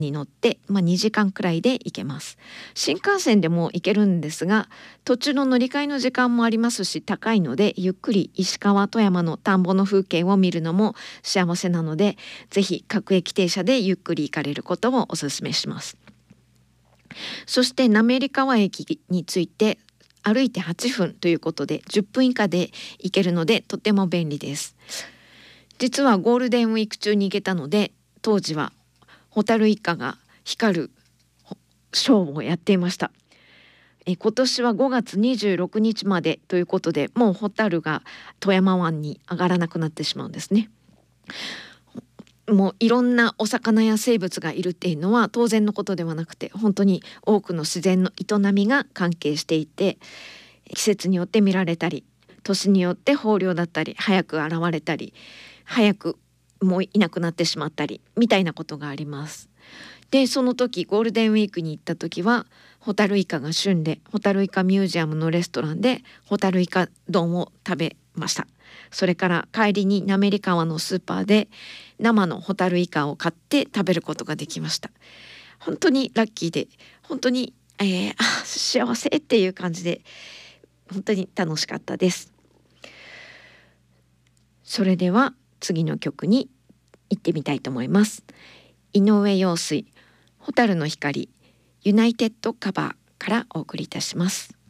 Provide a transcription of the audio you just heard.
に乗って、2時間くらいで行けます。新幹線でも行けるんですが、途中の乗り換えの時間もありますし高いので、ゆっくり石川富山の田んぼの風景を見るのも幸せなので、ぜひ各駅停車でゆっくり行かれることをお勧めします。そして滑川駅について歩いて8分ということで10分以下で行けるのでとても便利です。実はゴールデンウィーク中に行けたので、当時はホタルイカが光るショーをやっていました。今年は5月26日までということで、もうホタルが富山湾に上がらなくなってしまうんですね。もういろんなお魚や生物がいるっていうのは当然のことではなくて、本当に多くの自然の営みが関係していて、季節によって見られたり、年によって豊漁だったり、早く現れたり、早くもういなくなってしまったりみたいなことがあります。でその時ゴールデンウィークに行った時はホタルイカが旬で、ホタルイカミュージアムのレストランでホタルイカ丼を食べました。それから帰りに滑川のスーパーで生のホタルイカを買って食べることができました。本当にラッキーで、本当に、幸せっていう感じで本当に楽しかったです。それでは次の曲に行ってみたいと思います。井上陽水、蛍の光、ユナイテッドカバーからお送りいたします。